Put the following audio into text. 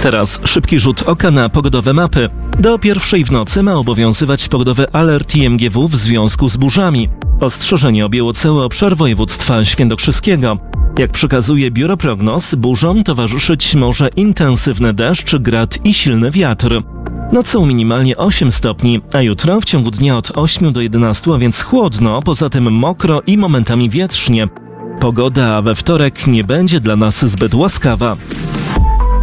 Teraz szybki rzut oka na pogodowe mapy. Do 1:00 w nocy ma obowiązywać pogodowy alert IMGW w związku z burzami. Ostrzeżenie objęło cały obszar województwa świętokrzyskiego. Jak przekazuje Biuro Prognoz, burzom towarzyszyć może intensywny deszcz, grad i silny wiatr. Nocą minimalnie 8 stopni, a jutro w ciągu dnia od 8 do 11, a więc chłodno, poza tym mokro i momentami wietrznie. Pogoda we wtorek nie będzie dla nas zbyt łaskawa.